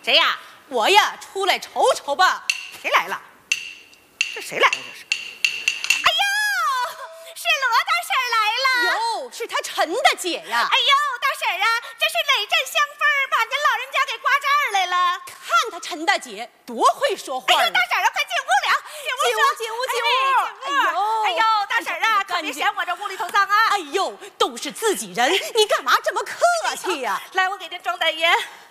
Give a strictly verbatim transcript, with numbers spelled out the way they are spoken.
谁呀？ 我呀，出来瞅瞅吧。 谁来了？这谁来了？这是？哎呦，是罗大婶来了。 哟，是他陈大姐呀。 哎呦，大婶啊，这是哪阵香风把您老人家给刮这儿来了？ 看他陈大姐多会说话。 哎呦，大婶啊，快进屋了， 进屋，进屋，进屋。 哎呦，哎呦，大婶啊，可别嫌我这屋里头脏啊。 哎呦，都是自己人，你干嘛这么客气呀？ 来，我给您装袋烟。